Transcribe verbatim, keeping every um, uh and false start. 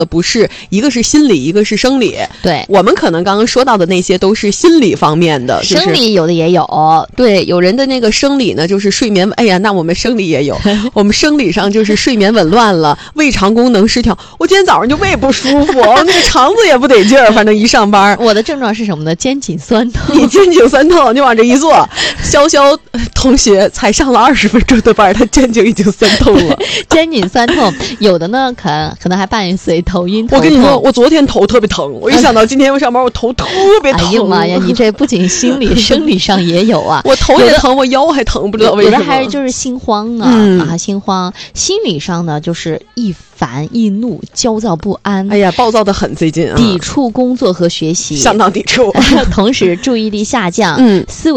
的不是一个是心理，一个是生理。 对， 我们可能刚刚说到的那些都是心理方面的，就是、 生理有的也有。 对，有人的那个生理呢，就是睡眠，哎呀，那我们生理也有，我们生理上就是睡眠紊乱了，胃肠功能失调。我今天早上就胃不舒服，那个肠子也不得劲儿，反正一上班， 我的症状是什么呢？肩颈酸痛。 你肩颈酸痛，你往这一坐，潇潇同学才上了二十分钟的班，他肩颈已经酸痛了。 肩颈酸痛，有的呢，可能可能还伴随头晕头痛。 我跟你说，我昨天头特别疼，我一想到今天我上班，我头特别疼。 哎呀妈呀，你这不仅心理，生理上也有啊。 我头也疼，我腰还疼，不知道为什么。 有的还是就是心慌啊、嗯、啊，心慌。心理上呢，就是易烦易怒、焦躁不安。 哎呀，暴躁的很，最近啊， 抵触工作和学习， 相当抵触。 同时注意力下降， 嗯， 思维